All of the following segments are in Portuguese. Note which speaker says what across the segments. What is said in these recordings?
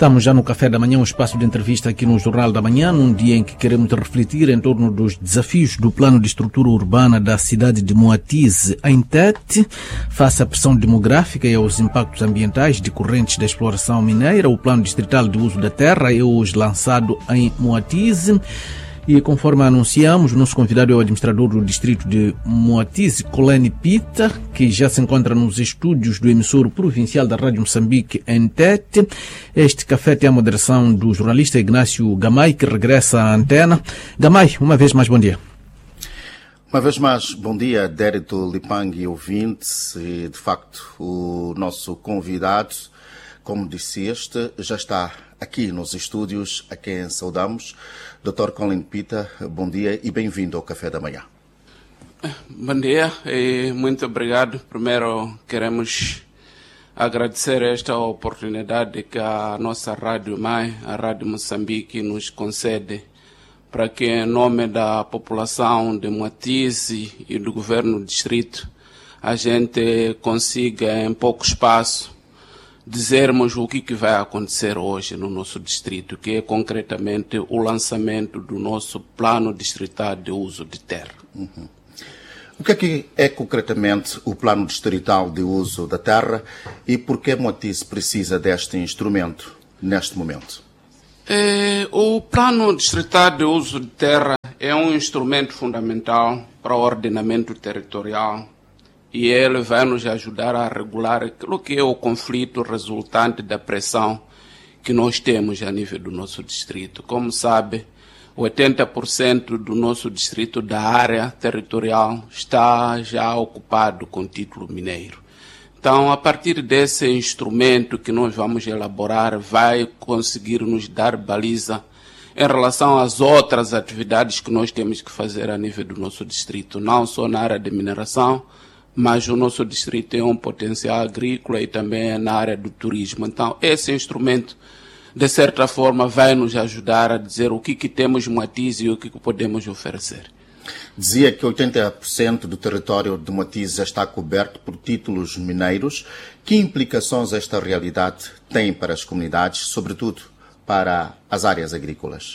Speaker 1: Estamos já no Café da Manhã, um espaço de entrevista aqui no Jornal da Manhã, num dia em que queremos refletir em torno dos desafios do plano de estrutura urbana da cidade de Moatize, em Tete, face à pressão demográfica e aos impactos ambientais decorrentes da exploração mineira. O plano distrital de uso da terra é hoje lançado em Moatize. E conforme anunciamos, o nosso convidado é o administrador do distrito de Moatize, Colene Pita, que já se encontra nos estúdios do emissor provincial da Rádio Moçambique em Tete. Este café tem a moderação do jornalista Ignácio Gamay, que regressa à antena. Gamay, uma vez mais, bom dia.
Speaker 2: Uma vez mais, bom dia, Dérito Lipang e ouvintes. E, de facto, o nosso convidado, como disseste, já está aqui nos estúdios, a quem saudamos. Dr. Colene Pita, bom dia e bem-vindo ao Café da Manhã.
Speaker 3: Bom dia e muito obrigado. Primeiro, queremos agradecer esta oportunidade que a nossa Rádio Mãe, a Rádio Moçambique, nos concede para que, em nome da população de Moatize e do governo do distrito, a gente consiga, em pouco espaço, dizermos o que vai acontecer hoje no nosso distrito, que é concretamente o lançamento do nosso plano distrital de uso de terra.
Speaker 2: Uhum. O que é concretamente o plano distrital de uso da terra e por que Moatize precisa deste instrumento neste momento?
Speaker 3: O plano distrital de uso de terra é um instrumento fundamental para o ordenamento territorial e ele vai nos ajudar a regular aquilo que é o conflito resultante da pressão que nós temos a nível do nosso distrito. Como sabe, 80% do nosso distrito da área territorial está já ocupado com título mineiro. Então, a partir desse instrumento que nós vamos elaborar, vai conseguir nos dar baliza em relação às outras atividades que nós temos que fazer a nível do nosso distrito, não só na área de mineração, mas o nosso distrito tem um potencial agrícola e também na área do turismo. Então, esse instrumento, de certa forma, vai nos ajudar a dizer o que temos em Moatize e o que podemos oferecer.
Speaker 2: Dizia que 80% do território de Moatize já está coberto por títulos mineiros. Que implicações esta realidade tem para as comunidades, sobretudo para as áreas agrícolas?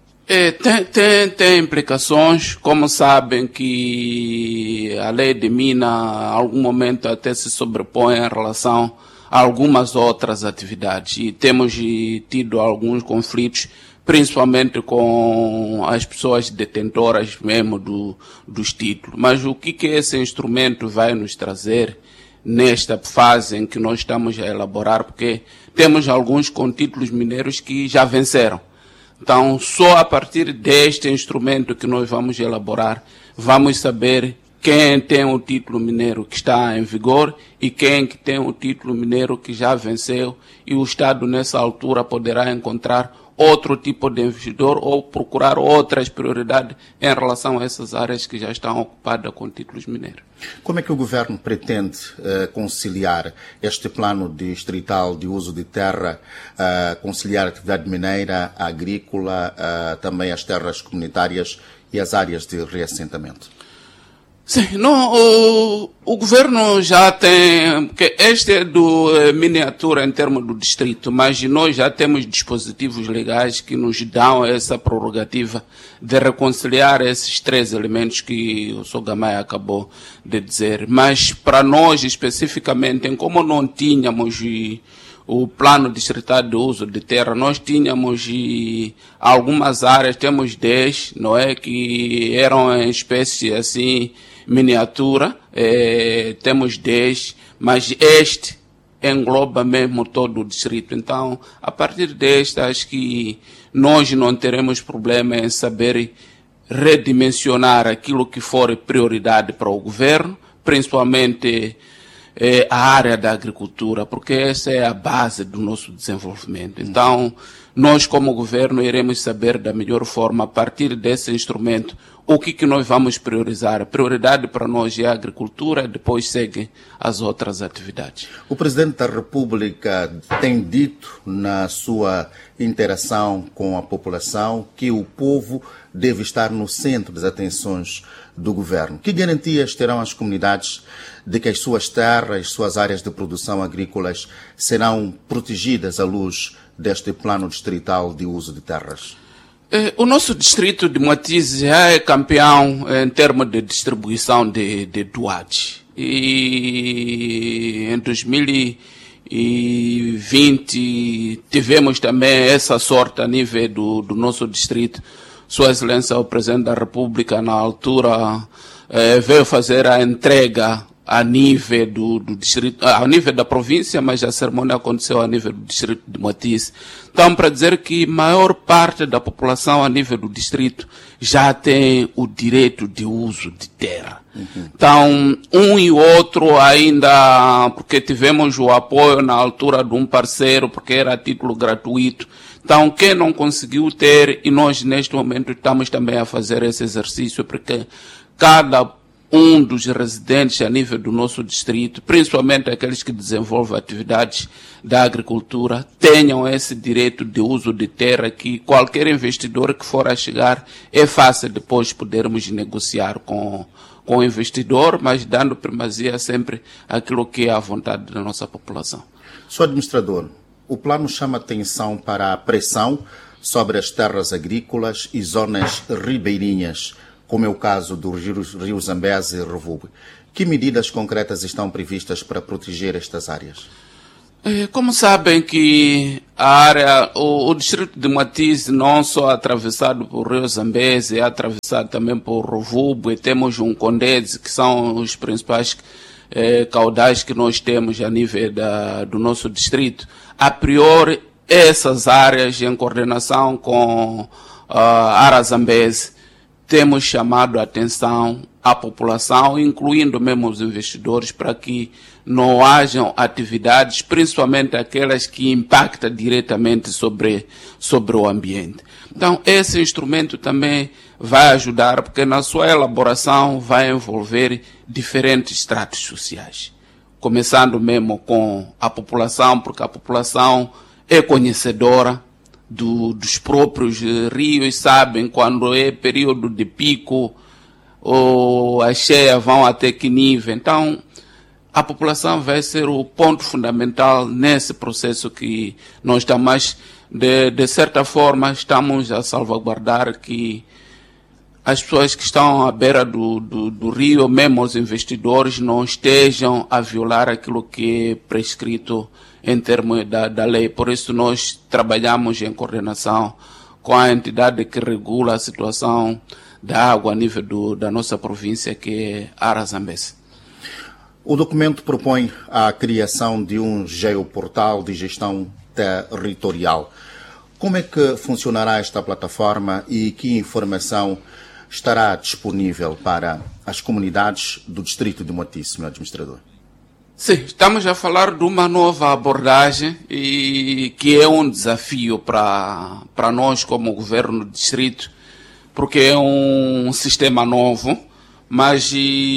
Speaker 3: Tem implicações. Como sabem que a lei de mina, a algum momento, até se sobrepõe em relação a algumas outras atividades. E temos tido alguns conflitos, principalmente com as pessoas detentoras mesmo dos títulos. Mas o que esse instrumento vai nos trazer nesta fase em que nós estamos a elaborar? Porque temos alguns com títulos mineiros que já venceram. Então, só a partir deste instrumento que nós vamos elaborar, vamos saber quem tem o título mineiro que está em vigor e quem que tem o título mineiro que já venceu, e o Estado, nessa altura, poderá encontrar outro tipo de investidor ou procurar outras prioridades em relação a essas áreas que já estão ocupadas com títulos mineiros.
Speaker 2: Como é que o Governo pretende conciliar este plano distrital de uso de terra, conciliar a atividade mineira, a agrícola, também as terras comunitárias e as áreas de reassentamento?
Speaker 3: Sim, o governo já tem, porque este é do miniatura em termos do distrito, mas nós já temos dispositivos legais que nos dão essa prerrogativa de reconciliar esses três elementos que o Sr. Gamay acabou de dizer. Mas para nós especificamente, como não tínhamos o plano distrital de uso de terra, nós tínhamos algumas áreas, temos 10, não é, que eram em espécie assim, miniatura, temos 10, mas este engloba mesmo todo o distrito. Então, a partir deste, acho que nós não teremos problema em saber redimensionar aquilo que for prioridade para o governo, principalmente a área da agricultura, porque essa é a base do nosso desenvolvimento. Então, nós como governo iremos saber da melhor forma, a partir desse instrumento, o que nós vamos priorizar? A prioridade para nós é a agricultura, depois seguem as outras atividades.
Speaker 2: O Presidente da República tem dito na sua interação com a população que o povo deve estar no centro das atenções do governo. Que garantias terão as comunidades de que as suas terras, suas áreas de produção agrícolas serão protegidas à luz deste plano distrital de uso de terras?
Speaker 3: O nosso distrito de Moatize já é campeão em termos de distribuição de doados. E em 2020 tivemos também essa sorte a nível do nosso distrito. Sua Excelência, o Presidente da República, na altura, veio fazer a entrega a nível do distrito, a nível da província, mas a cerimônia aconteceu a nível do distrito de Moatize. Então, para dizer que maior parte da população a nível do distrito já tem o direito de uso de terra. Então, um e outro ainda, porque tivemos o apoio na altura de um parceiro, porque era a título gratuito. Então, quem não conseguiu ter, e nós neste momento estamos também a fazer esse exercício, porque cada um dos residentes a nível do nosso distrito, principalmente aqueles que desenvolvem atividades da agricultura, tenham esse direito de uso de terra, que qualquer investidor que for a chegar, é fácil depois podermos negociar com o investidor, mas dando primazia sempre àquilo que é a vontade da nossa população.
Speaker 2: Sr. Administrador, o plano chama atenção para a pressão sobre as terras agrícolas e zonas ribeirinhas, como é o caso do Rio Zambeze e Rovube. Que medidas concretas estão previstas para proteger estas áreas?
Speaker 3: Como sabem que a área, o distrito de Moatize não só é atravessado por Rio Zambeze, é atravessado também por Rovube, e temos um Condeze, que são os principais caudais que nós temos a nível do nosso distrito. A priori, essas áreas, em coordenação com a Ara Zambeze, temos chamado a atenção à população, incluindo mesmo os investidores, para que não hajam atividades, principalmente aquelas que impactam diretamente sobre o ambiente. Então, esse instrumento também vai ajudar, porque na sua elaboração vai envolver diferentes estratos sociais. Começando mesmo com a população, porque a população é conhecedora dos próprios rios, sabem quando é período de pico ou as cheias vão até que nível. Então, a população vai ser o ponto fundamental nesse processo que nós estamos, mas de certa forma estamos a salvaguardar que as pessoas que estão à beira do rio, mesmo os investidores, não estejam a violar aquilo que é prescrito em termos da lei. Por isso nós trabalhamos em coordenação com a entidade que regula a situação da água a nível da nossa província, que é Ara Zambeze.
Speaker 2: O documento propõe a criação de um geoportal de gestão territorial. Como é que funcionará esta plataforma e que informação estará disponível para as comunidades do distrito de Moatize, Sr. Administrador?
Speaker 3: Sim, estamos a falar de uma nova abordagem e que é um desafio para nós como governo do distrito, porque é um sistema novo, mas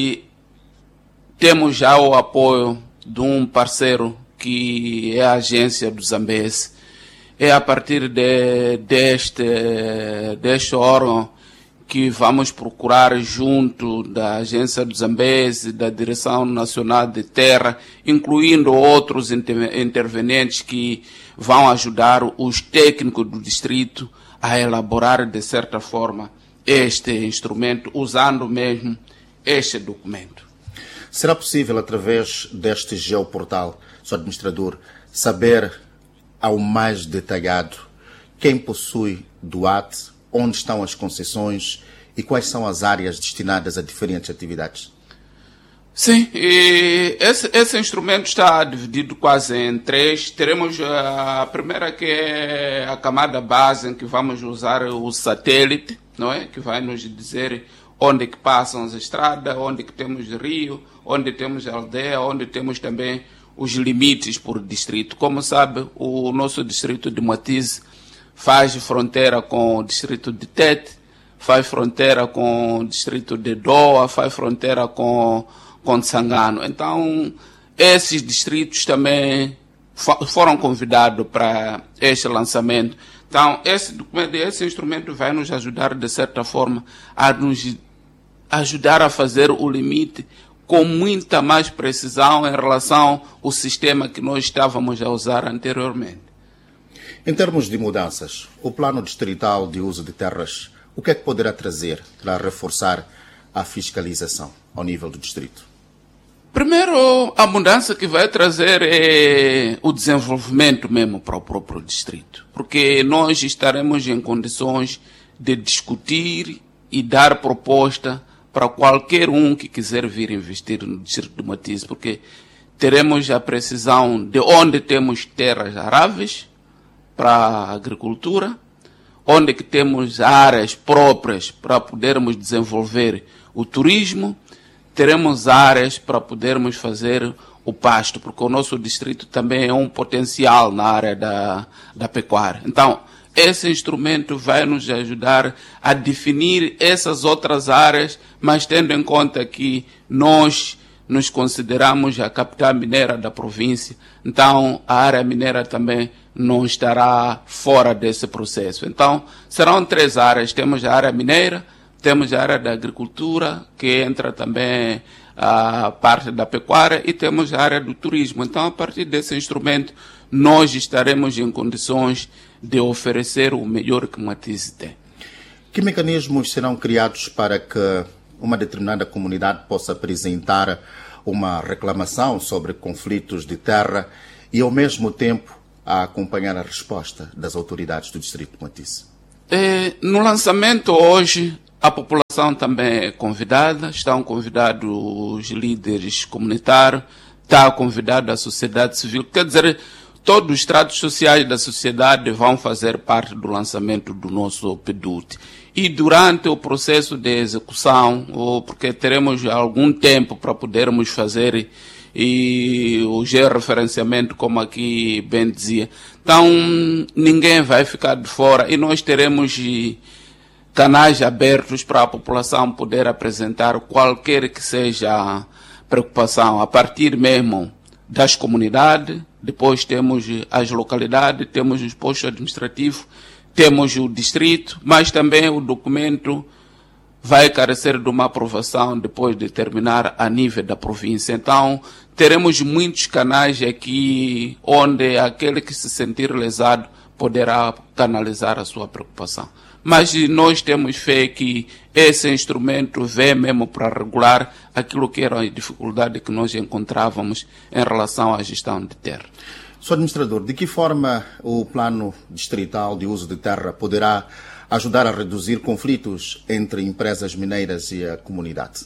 Speaker 3: temos já o apoio de um parceiro que é a agência do Zambeze. É a partir deste órgão que vamos procurar junto da agência do Zambeze, da Direção Nacional de Terra, incluindo outros intervenientes que vão ajudar os técnicos do distrito a elaborar, de certa forma, este instrumento, usando mesmo este documento.
Speaker 2: Será possível, através deste geoportal, Sr. Administrador, saber ao mais detalhado quem possui DOAT, onde estão as concessões e quais são as áreas destinadas a diferentes atividades?
Speaker 3: Sim, esse instrumento está dividido quase em três. Teremos a primeira, que é a camada base, em que vamos usar o satélite, não é? Que vai nos dizer onde que passam as estradas, onde que temos rio, onde temos aldeia, onde temos também os limites por distrito. Como sabe, o nosso distrito de Moatize faz fronteira com o distrito de Tete, faz fronteira com o distrito de Doa, faz fronteira com Tsangano. Então, esses distritos também foram convidados para este lançamento. Então, esse instrumento vai nos ajudar, de certa forma, a nos ajudar a fazer o limite com muita mais precisão em relação ao sistema que nós estávamos a usar anteriormente.
Speaker 2: Em termos de mudanças, o plano distrital de uso de terras, o que é que poderá trazer para reforçar a fiscalização ao nível do distrito?
Speaker 3: Primeiro, a mudança que vai trazer é o desenvolvimento mesmo para o próprio distrito, porque nós estaremos em condições de discutir e dar proposta para qualquer um que quiser vir investir no distrito de Moatize, porque teremos a precisão de onde temos terras aráveis para a agricultura, onde que temos áreas próprias para podermos desenvolver o turismo, teremos áreas para podermos fazer o pasto, porque o nosso distrito também é um potencial na área da pecuária. Então, esse instrumento vai nos ajudar a definir essas outras áreas, mas tendo em conta que nós nos consideramos a capital mineira da província, então a área mineira também não estará fora desse processo. Então, serão 3 áreas. Temos a área mineira, temos a área da agricultura, que entra também a parte da pecuária, e temos a área do turismo. Então, a partir desse instrumento, nós estaremos em condições de oferecer o melhor que Moatize tem.
Speaker 2: Que mecanismos serão criados para que uma determinada comunidade possa apresentar uma reclamação sobre conflitos de terra e, ao mesmo tempo, a acompanhar a resposta das autoridades do distrito de Moatize?
Speaker 3: No lançamento hoje, a população também é convidada, estão convidados os líderes comunitários, está convidada a sociedade civil, quer dizer, todos os estratos sociais da sociedade vão fazer parte do lançamento do nosso PDUT. E durante o processo de execução, porque teremos algum tempo para podermos fazer e o georreferenciamento, como aqui bem dizia. Então, ninguém vai ficar de fora e nós teremos canais abertos para a população poder apresentar qualquer que seja a preocupação, a partir mesmo das comunidades. Depois temos as localidades, temos os postos administrativos, temos o distrito, mas também o documento vai carecer de uma aprovação depois de terminar a nível da província. Então, teremos muitos canais aqui onde aquele que se sentir lesado poderá canalizar a sua preocupação. Mas nós temos fé que esse instrumento vem mesmo para regular aquilo que era a dificuldade que nós encontrávamos em relação à gestão de terra.
Speaker 2: Sr. Administrador, de que forma o plano distrital de uso de terra poderá ajudar a reduzir conflitos entre empresas mineiras e a comunidade?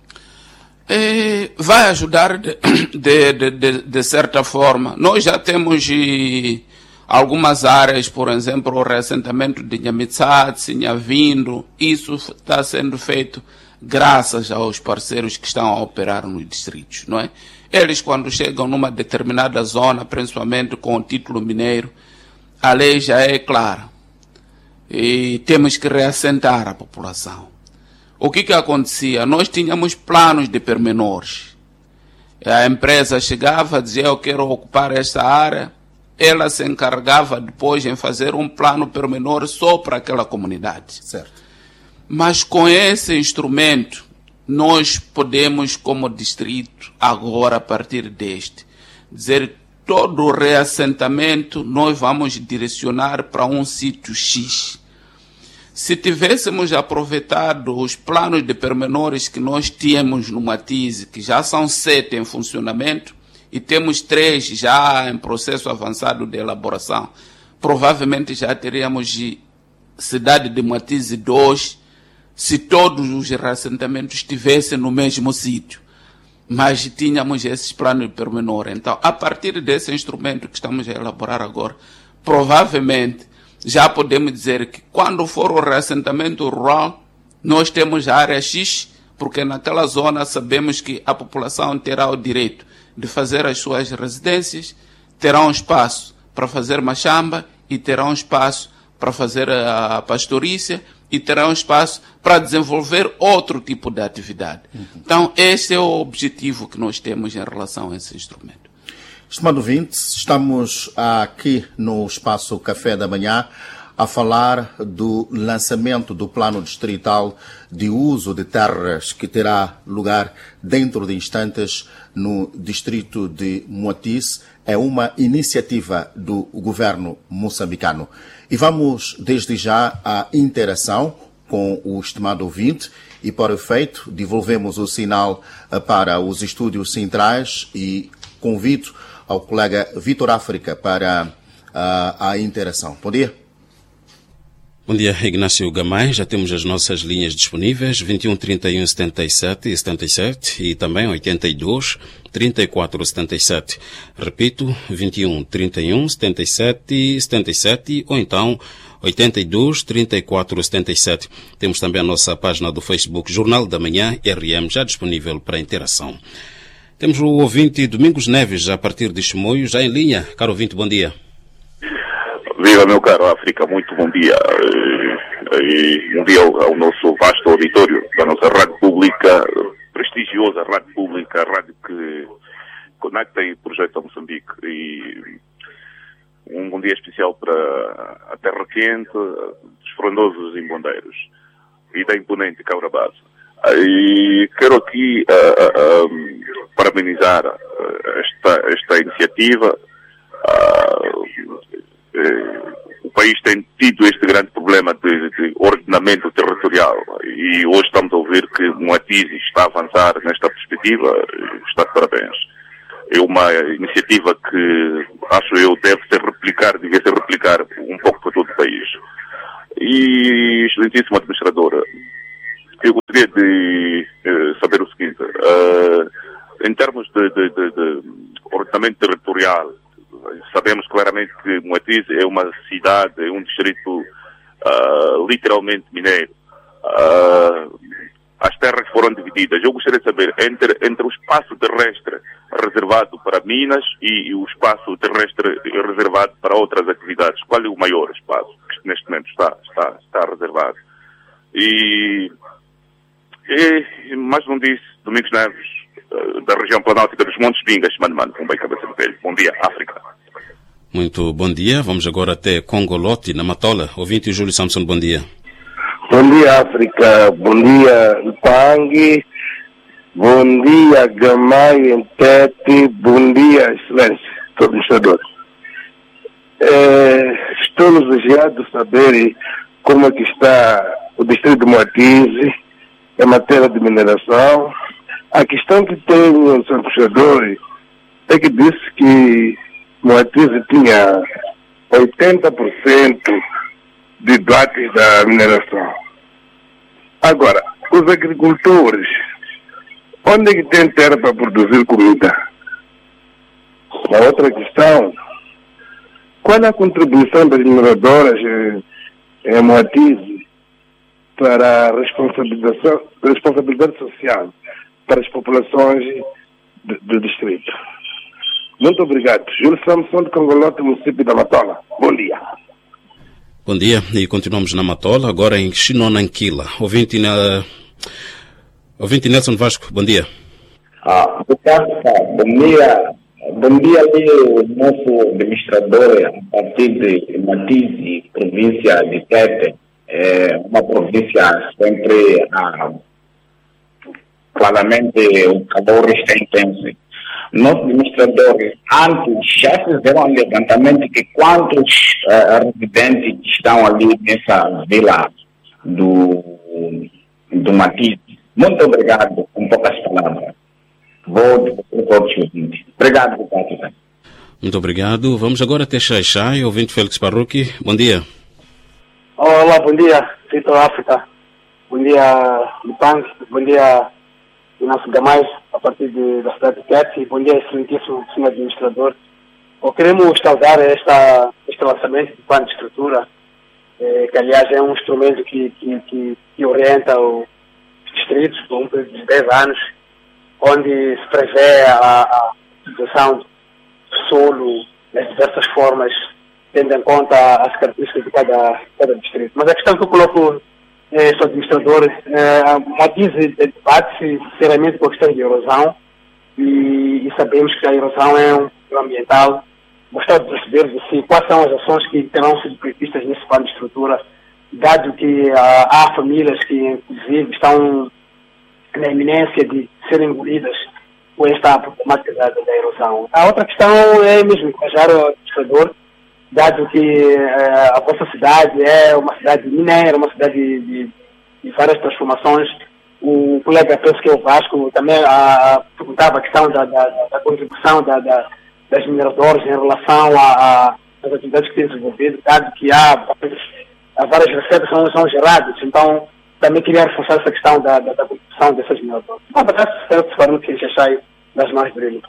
Speaker 3: Vai ajudar de certa forma. Nós já temos algumas áreas, por exemplo, o reassentamento de Nhamitsatsi, Nhavindo. Isso está sendo feito graças aos parceiros que estão a operar nos distritos, não é? Eles, quando chegam numa determinada zona, principalmente com o título mineiro, a lei já é clara. E temos que reassentar a população. O que acontecia? Nós tínhamos planos de pormenores. A empresa chegava, dizia, eu quero ocupar esta área. Ela se encarregava depois em fazer um plano pormenor só para aquela comunidade.
Speaker 2: Certo.
Speaker 3: Mas com esse instrumento, nós podemos, como distrito, agora, a partir deste, dizer todo o reassentamento nós vamos direcionar para um sítio X. Se tivéssemos aproveitado os planos de pormenores que nós tínhamos no Moatize, que já são 7 em funcionamento, e temos 3 já em processo avançado de elaboração, provavelmente já teríamos cidade de Moatize 2, se todos os reassentamentos estivessem no mesmo sítio. Mas tínhamos esses planos de pormenor. Então, a partir desse instrumento que estamos a elaborar agora, provavelmente já podemos dizer que quando for o reassentamento rural, nós temos a área X, porque naquela zona sabemos que a população terá o direito de fazer as suas residências, terá um espaço para fazer machamba e terá um espaço para fazer a pastorícia e terão espaço para desenvolver outro tipo de atividade. Então, esse é o objetivo que nós temos em relação a esse instrumento.
Speaker 2: Estimado ouvinte, estamos aqui no Espaço Café da Manhã a falar do lançamento do Plano Distrital de Uso de Terras que terá lugar dentro de instantes no distrito de Moatize. É uma iniciativa do governo moçambicano. E vamos desde já à interação com o estimado ouvinte e, para o efeito, devolvemos o sinal para os estúdios centrais e convido ao colega Vitor África para a interação. Bom dia.
Speaker 4: Bom dia, Ignácio Gamay. Já temos as nossas linhas disponíveis, 21 31 77 77 e também 82 34 77. Repito, 21 31 77 77 ou então 82 34 77. Temos também a nossa página do Facebook Jornal da Manhã RM já disponível para interação. Temos o ouvinte Domingos Neves a partir de Chimoio, já em linha. Caro ouvinte, bom dia.
Speaker 5: Viva, meu caro África, muito bom dia. E um dia ao nosso vasto auditório da nossa rádio pública, prestigiosa rádio pública, a rádio que conecta e projeta Moçambique. E um bom dia especial para a Terra Quente, dos frondosos Imbondeiros e da imponente Cabra Bassa. E quero aqui parabenizar esta iniciativa. O país tem tido este grande problema de ordenamento territorial e hoje estamos a ouvir que Moatize está a avançar nesta perspectiva. Está de parabéns. É uma iniciativa que, acho eu, devia ser replicada um pouco para todo o país. E, excelentíssima administradora, eu gostaria de saber o seguinte, em termos de ordenamento territorial, sabemos claramente que Moatize é uma cidade, é um distrito literalmente mineiro. As terras foram divididas. Eu gostaria de saber, entre o espaço terrestre reservado para minas e o espaço terrestre reservado para outras atividades, qual é o maior espaço que neste momento está reservado? E mais um disse, Domingos Neves, da região planáltica dos Montes Vingas, mano, com bem cabeça de velho. Bom dia, África.
Speaker 4: Muito bom dia. Vamos agora até Congolote, na Matola. Ouvinte Júlio Samson, bom dia.
Speaker 6: Bom dia, África. Bom dia, Ipang. Bom dia, Gamay, Entete. Bom dia, Excelência, todo administrador. Estou desejado de saber como é que está o distrito de Moatize em matéria de mineração. A questão que tem o Sr. Puxador é que disse que Moatize tinha 80% de dados da mineração. Agora, os agricultores, onde é que tem terra para produzir comida? A outra questão, qual é a contribuição das mineradoras em Moatize para a responsabilidade social para as populações do distrito? Muito obrigado. Júlio Samson de Congolote, município da Matola. Bom dia.
Speaker 4: Bom dia, e continuamos na Matola, agora em Xinonanquila. Ouvinte Nelson Vasco, bom dia.
Speaker 7: Bom dia. Bom dia ali o nosso administrador a partir de Moatize, província de Tete. É uma província sempre claramente o calor está intenso. Nossos administradores antes já fizeram um levantamento de quantos residentes estão ali nessa vila do Moatize. Muito obrigado, com poucas palavras. Vou obrigado, Cátia.
Speaker 4: Muito obrigado. Vamos agora até Xaixai, ouvinte Félix Parrucchi. Bom dia.
Speaker 8: Olá, bom dia, Vitor África. Bom dia, Lipang. Bom dia, Ignácio Gamay, a partir da cidade de Tete. Bom dia, excelentíssimo senhor administrador. Queremos saudar este lançamento do plano de estrutura, que aliás é um instrumento que orienta os distritos por um período de 10 anos, onde se prevê a utilização do solo das diversas formas, tendo em conta as características de cada distrito. Mas a questão que eu coloco sou administrador. Moatize debate-se sinceramente com a questão de erosão e sabemos que a erosão é um problema ambiental. Gostaria de perceber de si quais são as ações que terão sido previstas nesse plano de estrutura, dado que há famílias que, inclusive, estão na iminência de serem engolidas com esta problemática da erosão. A outra questão é mesmo encorajar o administrador, dado que a vossa cidade é uma cidade mineira, uma cidade de várias transformações. O colega, penso que é o Vasco, também perguntava a questão da contribuição das mineradoras em relação às atividades que têm desenvolvido, dado que há várias receitas que são geradas. Então, também queria reforçar essa questão da contribuição dessas mineradoras. Um abraço, Faruk Xaxai, das mãos de Brilho.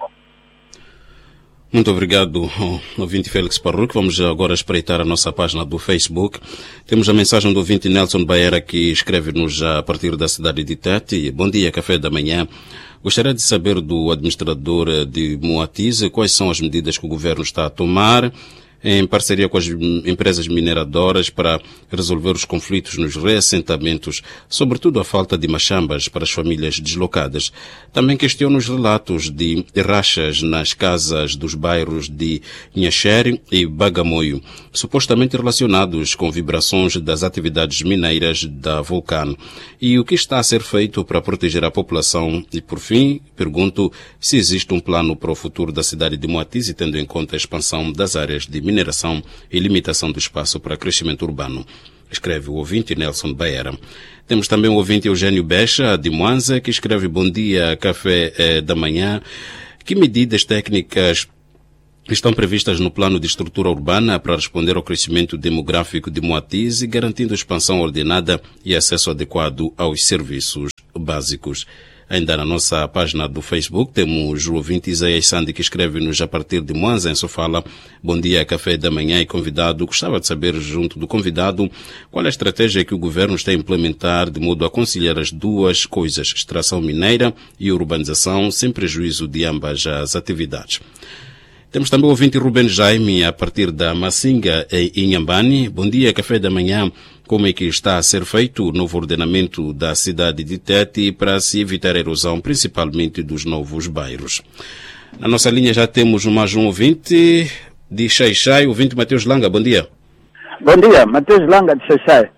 Speaker 4: Muito obrigado, ouvinte Félix Parruque. Vamos agora espreitar a nossa página do Facebook. Temos a mensagem do ouvinte Nelson Baera, que escreve-nos a partir da cidade de Tete. Bom dia, café da manhã. Gostaria de saber do administrador de Moatize quais são as medidas que o governo está a tomar em parceria com as empresas mineradoras para resolver os conflitos nos reassentamentos, sobretudo a falta de machambas para as famílias deslocadas. Também questiono os relatos de rachas nas casas dos bairros de Inhaxere e Bagamoio, supostamente relacionados com vibrações das atividades mineiras da Vulcano. E o que está a ser feito para proteger a população? E, por fim, pergunto se existe um plano para o futuro da cidade de Moatize, tendo em conta a expansão das áreas de mineração e limitação do espaço para crescimento urbano. Escreve o ouvinte Nelson Baera. Temos também o ouvinte Eugênio Becha, de Moanza, que escreve: bom dia, café da manhã. Que medidas técnicas estão previstas no plano de estrutura urbana para responder ao crescimento demográfico de Moatize, garantindo expansão ordenada e acesso adequado aos serviços básicos? Ainda na nossa página do Facebook temos o ouvinte Isaías Sandi, que escreve-nos a partir de Moanza, em Sofala. Bom dia, café da manhã e convidado. Gostava de saber, junto do convidado, qual é a estratégia que o governo está a implementar de modo a conciliar as duas coisas, extração mineira e urbanização, sem prejuízo de ambas as atividades. Temos também o ouvinte Rubén Jaime, a partir da Massinga, em Inhambane. Bom dia, café da manhã. Como é que está a ser feito o novo ordenamento da cidade de Tete para se evitar a erosão, principalmente dos novos bairros? Na nossa linha já temos mais um ouvinte de Xaixai, o ouvinte Mateus Langa. Bom dia.
Speaker 9: Bom dia, Mateus Langa de Xaixai.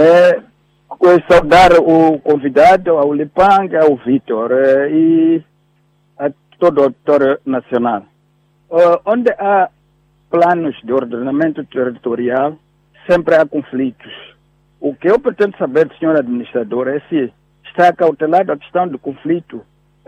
Speaker 9: Saudar o convidado, ao Lipang, ao Vitor e a todo o auditório nacional. Onde há planos de ordenamento territorial, sempre há conflitos. O que eu pretendo saber, senhor administrador, é se está cautelado a questão do conflito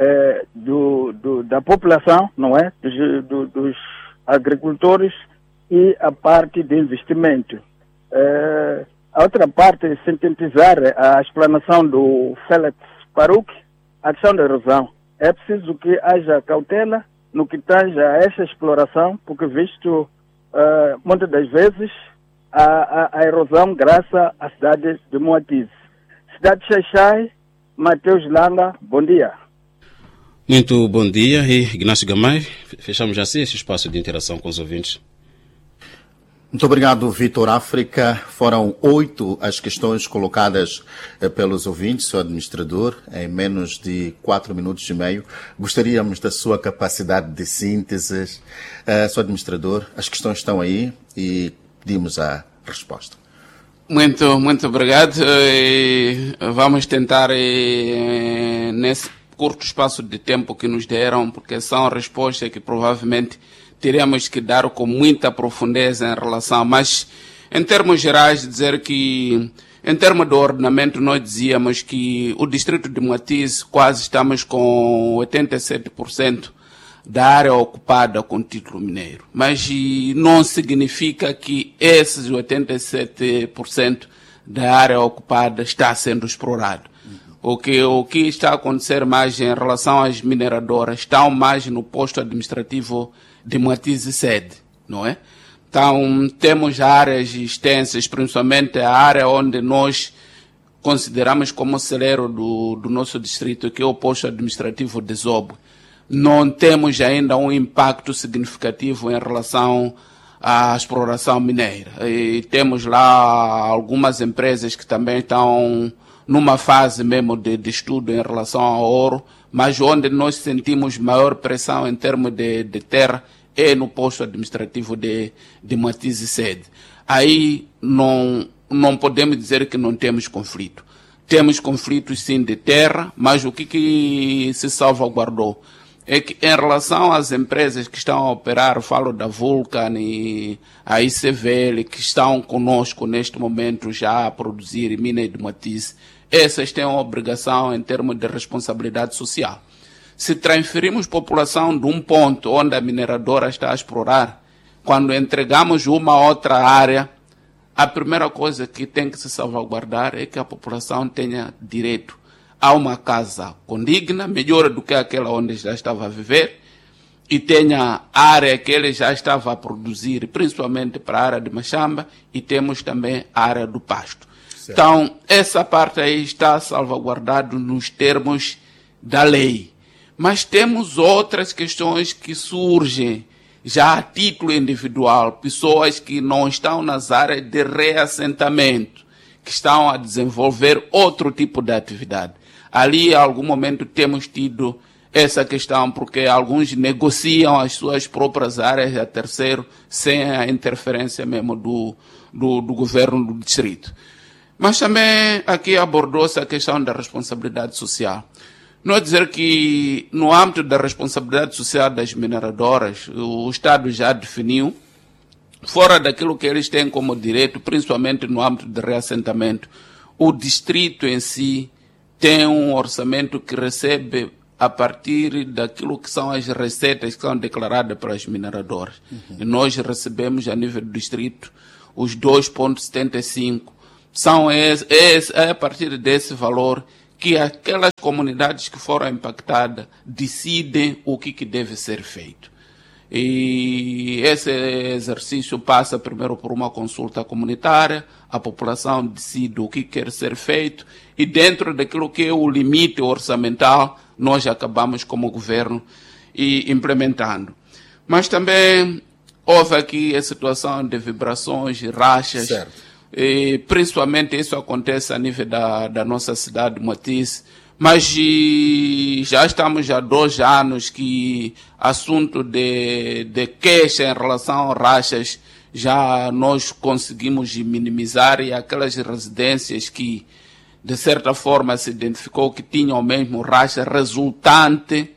Speaker 9: da população, não é? Dos agricultores e a parte de investimento. A outra parte é sintetizar a explanação do Félix Parruque, a questão da erosão. É preciso que haja cautela no que tange a essa exploração, porque visto muitas das vezes a erosão graças à cidade de Moatize. Cidade de Xaixai, Mateus Langa, bom dia.
Speaker 4: Muito bom dia, e Ignácio Gamay, fechamos assim esse espaço de interação com os ouvintes.
Speaker 2: Muito obrigado, Vitor África. Foram 8 as questões colocadas pelos ouvintes, seu administrador, em menos de 4 minutos e meio. Gostaríamos da sua capacidade de síntese. Seu administrador, as questões estão aí e pedimos a resposta.
Speaker 3: Muito obrigado. Vamos tentar, nesse curto espaço de tempo que nos deram, porque são respostas que provavelmente teremos que dar com muita profundeza em relação, mas em termos gerais dizer que, em termos de ordenamento, nós dizíamos que o distrito de Moatize quase estamos com 87% da área ocupada com título mineiro, mas não significa que esses 87% da área ocupada está sendo explorado. O que está a acontecer mais em relação às mineradoras estão mais no posto administrativo de Moatize sede, não é? Então, temos áreas extensas, principalmente a área onde nós consideramos como celeiro do nosso distrito, que é o posto administrativo de Zobo. Não temos ainda um impacto significativo em relação a exploração mineira. E temos lá algumas empresas que também estão numa fase mesmo de estudo em relação ao ouro, mas onde nós sentimos maior pressão em termos de terra é no posto administrativo de Moatize sede. Aí não podemos dizer que não temos conflito. Temos conflitos sim de terra, mas o que se salvaguardou é que em relação às empresas que estão a operar, falo da Vulcan e a ICVL, que estão conosco neste momento já a produzir mina de Moatize, essas têm uma obrigação em termos de responsabilidade social. Se transferimos população de um ponto onde a mineradora está a explorar, quando entregamos uma outra área, a primeira coisa que tem que se salvaguardar é que a população tenha direito a uma casa condigna, melhor do que aquela onde já estava a viver, e tenha área que ele já estava a produzir, principalmente para a área de Machamba, e temos também a área do pasto. Certo. Então, essa parte aí está salvaguardada nos termos da lei. Mas temos outras questões que surgem já a título individual, pessoas que não estão nas áreas de reassentamento, que estão a desenvolver outro tipo de atividade. Ali, a algum momento, temos tido essa questão, porque alguns negociam as suas próprias áreas a terceiro, sem a interferência mesmo do governo do distrito. Mas também aqui abordou-se a questão da responsabilidade social. Não é dizer que, no âmbito da responsabilidade social das mineradoras, o Estado já definiu, fora daquilo que eles têm como direito, principalmente no âmbito de reassentamento, o distrito em si tem um orçamento que recebe a partir daquilo que são as receitas que são declaradas para as mineradoras. E nós recebemos a nível do distrito os 2,75. É a partir desse valor que aquelas comunidades que foram impactadas decidem o que deve ser feito. E esse exercício passa primeiro por uma consulta comunitária, a população decide o que quer ser feito e dentro daquilo que é o limite orçamental, nós acabamos como governo implementando. Mas também houve aqui a situação de vibrações e rachas. Certo. E principalmente isso acontece a nível da nossa cidade de Moatize, mas já estamos há 2 anos que assunto de queixa em relação a rachas já nós conseguimos minimizar, e aquelas residências que de certa forma se identificou que tinham mesmo racha resultante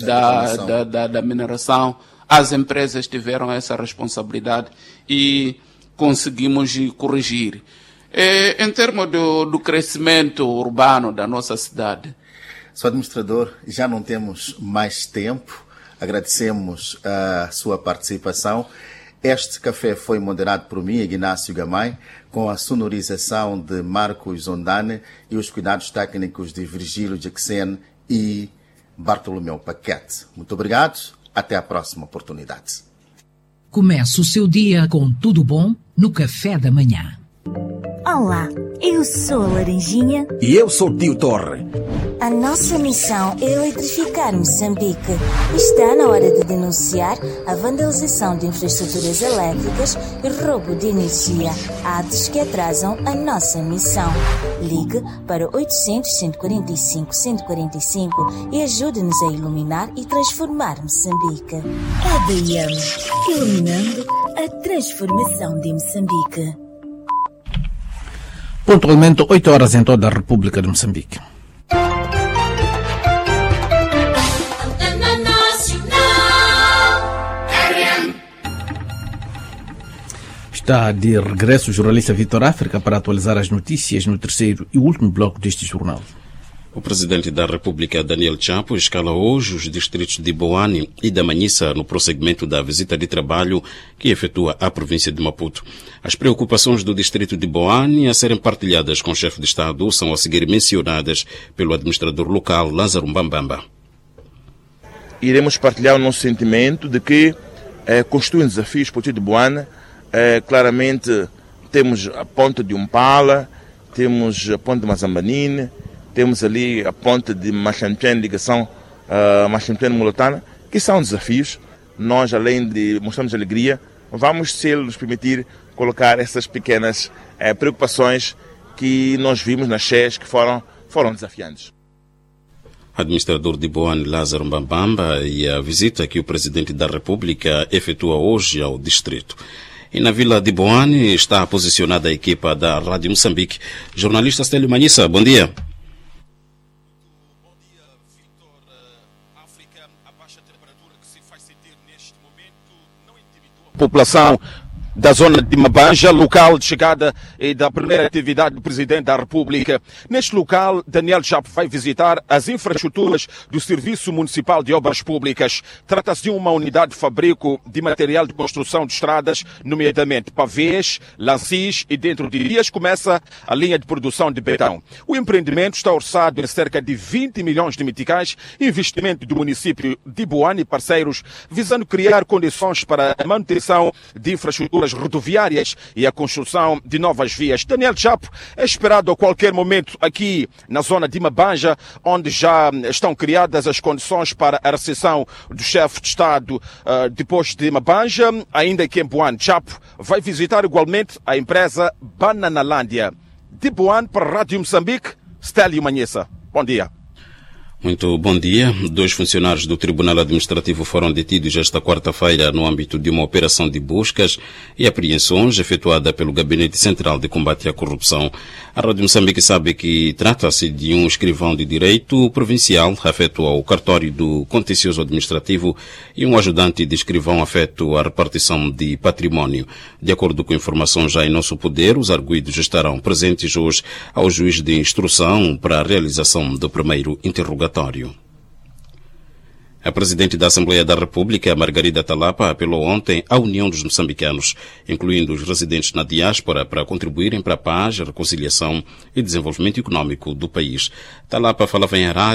Speaker 3: da mineração, as empresas tiveram essa responsabilidade e conseguimos corrigir. Em termos do crescimento urbano da nossa cidade.
Speaker 2: Sr. Administrador, já não temos mais tempo. Agradecemos a sua participação. Este café foi moderado por mim, Ignácio Gamay, com a sonorização de Marcos Ondane e os cuidados técnicos de Virgílio Jackson e Bartolomeu Paquete. Muito obrigado. Até a próxima oportunidade.
Speaker 10: Comece o seu dia com tudo bom no café da manhã.
Speaker 11: Olá, eu sou a Laranjinha.
Speaker 12: E eu sou o Tio Torre.
Speaker 11: A nossa missão é eletrificar Moçambique. Está na hora de denunciar a vandalização de infraestruturas elétricas e roubo de energia, atos que atrasam a nossa missão. Ligue para 800-145-145 e ajude-nos a iluminar e transformar Moçambique. ADM, iluminando a transformação de Moçambique.
Speaker 1: Pontualmente 8 horas em toda a República de Moçambique. Está de regresso o jornalista Vitor África para atualizar as notícias no terceiro e último bloco deste jornal.
Speaker 4: O presidente da República, Daniel Chapo, escala hoje os distritos de Boane e da Manhissa no prosseguimento da visita de trabalho que efetua à província de Maputo. As preocupações do distrito de Boane a serem partilhadas com o chefe de Estado são a seguir mencionadas pelo administrador local, Lázaro Mbambamba.
Speaker 13: Iremos partilhar o nosso sentimento de que constituem desafios para o distrito de Boane. Claramente temos a ponte de Umpala, temos a ponte de Mazambanine, temos ali a ponte de Machampiane, ligação Machampiane-Molotana, que são desafios. Nós, além de mostrarmos alegria, vamos, se ele nos permitir, colocar essas pequenas preocupações que nós vimos nas cheias que foram desafiantes.
Speaker 4: Administrador de Boane, Lázaro Mbambamba, e a visita que o Presidente da República efetua hoje ao distrito. E na vila de Boane está posicionada a equipa da Rádio Moçambique. Jornalista Stélio Manhissa, bom dia.
Speaker 12: Bom dia, Vitor. África, a baixa temperatura que se faz sentir neste momento não intimidou a população da zona de Mabanja, local de chegada e da primeira atividade do Presidente da República. Neste local, Daniel Chapo vai visitar as infraestruturas do Serviço Municipal de Obras Públicas. Trata-se de uma unidade de fabrico de material de construção de estradas, nomeadamente pavês, lancis, e dentro de dias começa a linha de produção de betão. O empreendimento está orçado em cerca de 20 milhões de meticais, investimento do município de Boane e parceiros, visando criar condições para a manutenção de infraestruturas rodoviárias e a construção de novas vias. Daniel Chapo é esperado a qualquer momento aqui na zona de Mabanja, onde já estão criadas as condições para a recepção do chefe de Estado depois de Mabanja, ainda que em Boane. Chapo vai visitar igualmente a empresa Bananalândia. De Boane para a Rádio Moçambique, Stélio Manhissa. Bom dia.
Speaker 4: Muito bom dia. 2 funcionários do Tribunal Administrativo foram detidos esta quarta-feira no âmbito de uma operação de buscas e apreensões efetuada pelo Gabinete Central de Combate à Corrupção. A Rádio Moçambique sabe que trata-se de um escrivão de direito provincial afeto ao cartório do contencioso administrativo e um ajudante de escrivão afeto à repartição de património. De acordo com informações já em nosso poder, os arguidos estarão presentes hoje ao juiz de instrução para a realização do primeiro interrogatório. A Presidente da Assembleia da República, Margarida Talapa, apelou ontem à união dos moçambicanos, incluindo os residentes na diáspora, para contribuírem para a paz, a reconciliação e desenvolvimento econômico do país. Talapa falava em Harare